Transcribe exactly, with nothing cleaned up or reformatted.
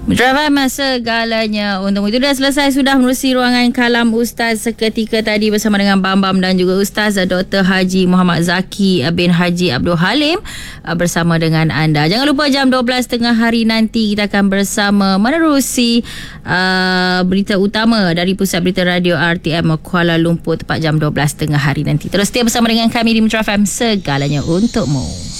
Mitra F M segalanya untukmu. Itu dah selesai sudah menerusi ruangan kalam Ustaz seketika tadi bersama dengan Bam Bam dan juga Ustaz Doktor Haji Muhammad Zaki bin Haji Abdul Halim bersama dengan anda. Jangan lupa jam dua belas tengah hari nanti kita akan bersama menerusi uh, berita utama dari Pusat Berita Radio R T M Kuala Lumpur tepat jam dua belas tengah hari nanti. Terus setia bersama dengan kami di Mitra F M segalanya untukmu.